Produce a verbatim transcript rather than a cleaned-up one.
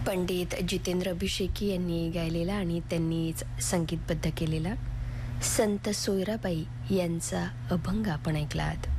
पंडित जितेंद्र अभिषेकी यांनी गायलेला आणि त्यांनीच संगीतबद्ध केलेला संत सोयराबाई यांचा अभंग आपण ऐकलात.